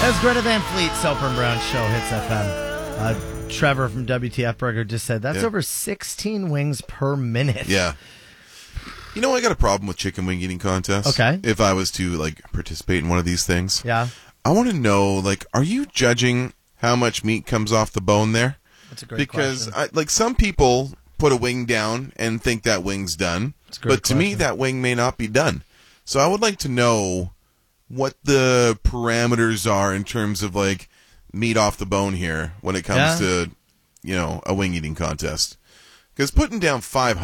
That's Greta Van Fleet, Soper and Brown Show, Hits FM. Trevor from WTF Burger just said that's over 16 wings per minute. Yeah. You know, I got a problem with chicken wing eating contests. Okay. If I was to, participate in one of these things. Yeah. I want to know, are you judging how much meat comes off the bone there? That's a great question. Because, some people put a wing down and think that wing's done. But to me, that wing may not be done. So I would like to know what the parameters are in terms of, meat off the bone here when it comes to, a wing eating contest. Because putting down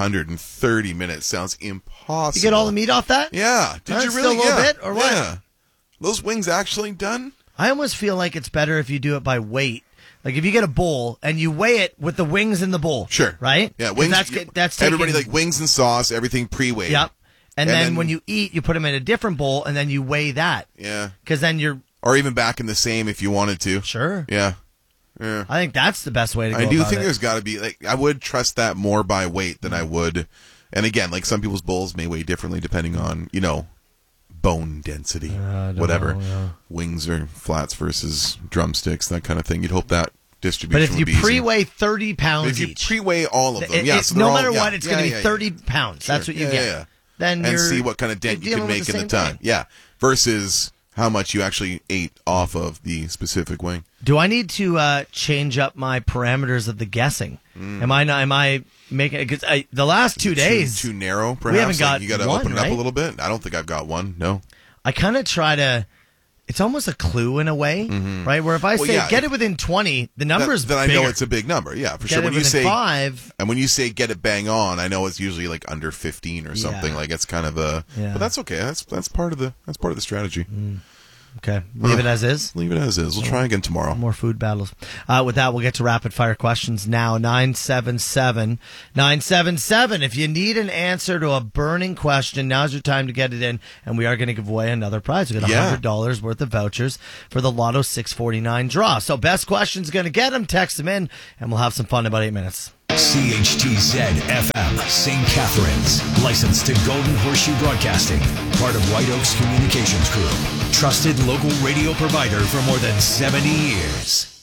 530 minutes sounds impossible. You get all the meat off that? Yeah. Did you really? Still a little bit, or what? Yeah. Those wings actually done? I almost feel like it's better if you do it by weight. Like if you get a bowl and you weigh it with the wings in the bowl. Sure. Right? Yeah, wings. That's taking, everybody wings and sauce, everything pre-weighed. Yep. And then when you eat, you put them in a different bowl, and then you weigh that. Yeah. Because then you're... Or even back in the same if you wanted to. Sure. Yeah. Yeah. I think that's the best way to go I do about think it. there's got to be... I would trust that more by weight than I would... And again, some people's bowls may weigh differently depending on, bone density. Whatever. Know, yeah. Wings or flats versus drumsticks, that kind of thing. You'd hope that distribution But if would be you pre-weigh 30 pounds if you each... pre-weigh all of them, no matter what, it's going to be 30 pounds. Sure. That's what you get. Yeah. Then and see what kind of dent you can make in the time. Yeah. Versus how much you actually ate off of the specific wing. Do I need to change up my parameters of the guessing? Am I making it? Because the last 2 days too narrow? Perhaps we haven't got you got to open it up a little bit. I don't think I've got one. No. I kind of try to. It's almost a clue in a way, right? Where if I say get it within 20, the number's then I bigger. know it's a big number. Yeah, for get sure. It When you within say 5, and when you say get it bang on, I know it's usually under 15 or something. It's kind of a. Yeah. But that's okay. That's part of the strategy. Okay, leave it as is. Leave it as is. We'll try again tomorrow. More food battles. With that, we'll get to rapid fire questions now. 977-977. If you need an answer to a burning question, now's your time to get it in, and we are going to give away another prize. We got $100 worth of vouchers for the Lotto 649 draw. So best question's going to get them. Text them in, and we'll have some fun in about 8 minutes. CHTZ FM, St. Catharines. Licensed to Golden Horseshoe Broadcasting. Part of White Oaks Communications Group. Trusted local radio provider for more than 70 years.